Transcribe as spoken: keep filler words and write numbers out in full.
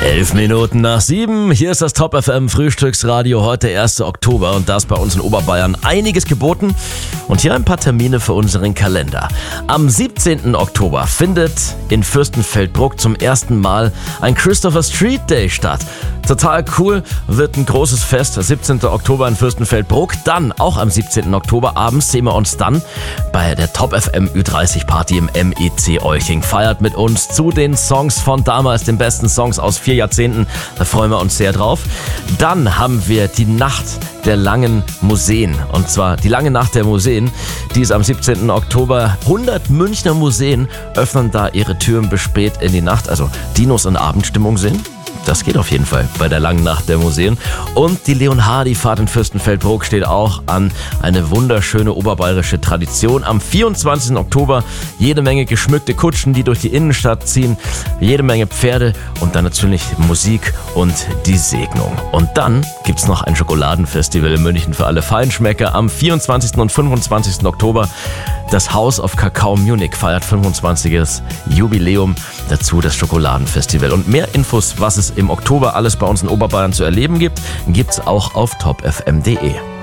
Elf Minuten nach sieben, hier ist das Top F M Frühstücksradio, heute erster Oktober und das bei uns in Oberbayern einiges geboten und hier ein paar Termine für unseren Kalender. Am siebzehnten Oktober findet in Fürstenfeldbruck zum ersten Mal ein Christopher Street Day statt. Total cool, wird ein großes Fest, siebzehnten Oktober in Fürstenfeldbruck. Dann, auch am siebzehnten Oktober abends, sehen wir uns dann bei der Top F M Ü dreißig Party im M E C Olching. Feiert mit uns zu den Songs von damals, den besten Songs aus vier Jahrzehnten. Da freuen wir uns sehr drauf. Dann haben wir die Nacht der langen Museen. Und zwar die lange Nacht der Museen. Die ist am siebzehnten Oktober. hundert Münchner Museen öffnen da ihre Türen bis spät in die Nacht. Also Dinos in Abendstimmung sehen. Das geht auf jeden Fall bei der langen Nacht der Museen. Und die Leonhardi-Fahrt in Fürstenfeldbruck steht auch an. Eine wunderschöne oberbayerische Tradition. Am vierundzwanzigsten Oktober jede Menge geschmückte Kutschen, die durch die Innenstadt ziehen. Jede Menge Pferde und dann natürlich Musik und die Segnung. Und dann gibt's noch ein Schokoladenfestival in München für alle Feinschmecker. Am vierundzwanzigsten und fünfundzwanzigsten Oktober das House of Kakao Munich feiert fünfundzwanziges Jubiläum. Dazu das Schokoladenfestival. Und mehr Infos, was es im Oktober alles bei uns in Oberbayern zu erleben gibt, gibt's auch auf top f m punkt d e.